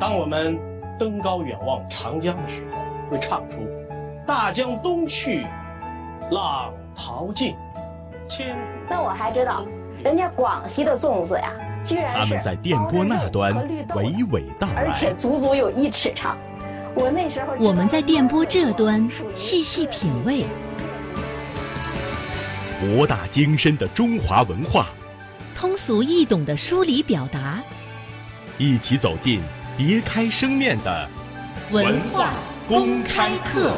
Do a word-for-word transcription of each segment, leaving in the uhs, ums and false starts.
当我们登高远望长江的时候，会唱出大江东去，浪淘尽，千古。 那我还知道，人家广西的粽子呀，居然是他们在电波那端娓娓道来， 而且足足有一尺长。我那时候我们在电波这端细细品味， 博大精深的中华文化， 通俗易懂的梳理表达， 一起走进别开生面的文化公开课。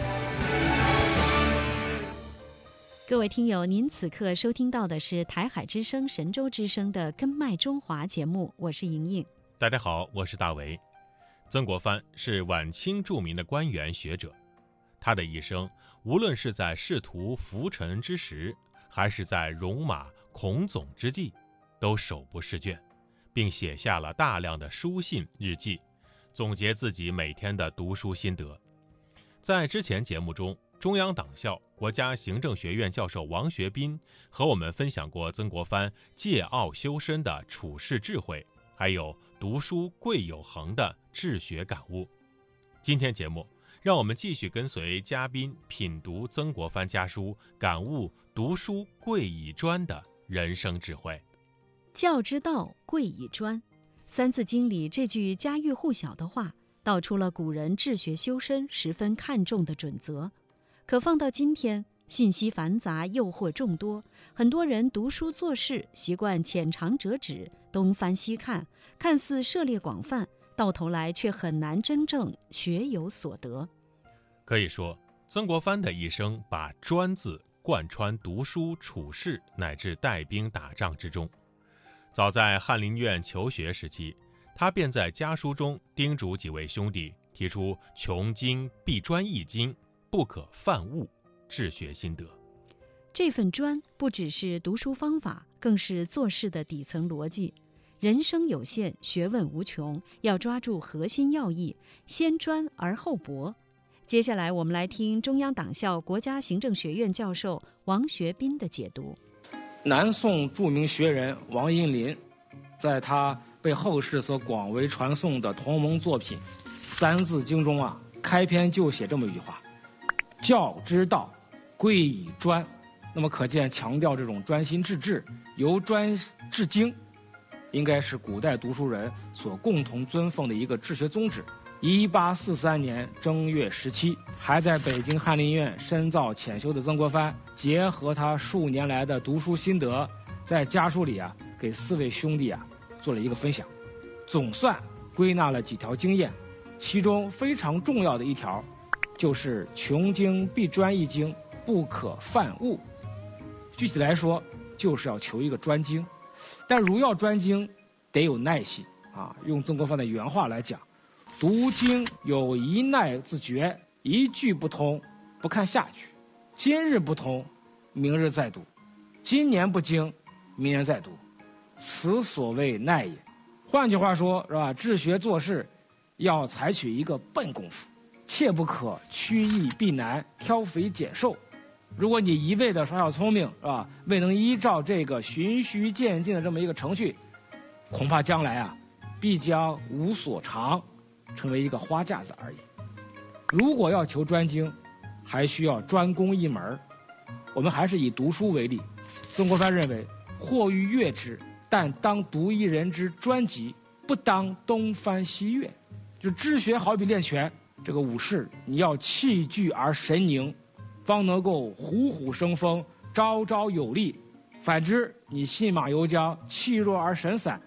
各位听友，您此刻收听到的是台海之声、神州之声的《根脉中华》节目，我是莹莹。 大家好，我是大为。曾国藩是晚清著名的官员学者，他的一生无论是在仕途浮沉之时，还是在戎马孔总之际，都手不释卷，并写下了大量的书信日记，总结自己每天的读书心得。在之前节目中，中央党校国家行政学院教授王学斌和我们分享过曾国藩戒傲修身的处世智慧，还有读书贵有恒的治学感悟。今天节目让我们继续跟随嘉宾品读曾国藩家书，感悟读书贵以专的人生智慧。 教之道贵以专，三字经里这句家喻户晓的话，道出了古人治学修身十分看重的准则。可放到今天，信息繁杂，诱惑众多，很多人读书做事习惯浅尝辄止，东翻西看，看似涉猎广泛，到头来却很难真正学有所得。 可以说，曾国藩的一生把专字贯穿读书处世乃至带兵打仗之中。早在翰林院求学时期，他便在家书中叮嘱几位兄弟，提出穷经必专一经，不可犯误治学心得。 这份专不只是读书方法，更是做事的底层逻辑。人生有限，学问无穷，要抓住核心要义，先专而后博。接下来我们来听中央党校国家行政学院教授王学斌的解读。 南宋著名学人王荫林在他被后世所广为传颂的同盟作品《三字经》中啊，开篇就写这么一句话：教之道贵以专。那么可见强调这种专心致志，由专至精，应该是古代读书人所共同尊奉的一个治学宗旨。一八四三年正月十七，还在北京翰林院深造浅修的曾国藩，结合他数年来的读书心得，在家书里啊，给四位兄弟啊做了一个分享，总算归纳了几条经验，其中非常重要的一条，就是穷经必专一经，不可犯误。具体来说，就是要求一个专精，但如要专精，得有耐心啊。用曾国藩的原话来讲，读经有一耐自觉，一句不通，不看下去。今日不通，明日再读；今年不精，明年再读。此所谓耐也。换句话说，是吧？治学做事要采取一个笨功夫，切不可趋易避难，挑肥拣瘦。如果你一味的耍小聪明，是吧？未能依照这个循序渐进的这么一个程序，恐怕将来啊，必将无所长，成为一个花架子而已。如果要求专精，还需要专攻一门。我们还是以读书为例，曾国藩认为，或欲阅之，但当读一人之专辑，不当东翻西阅。就治学好比练拳，这个武士你要气聚而神凝，方能够虎虎生风，招招有力。反之，你信马由缰，气弱而神散，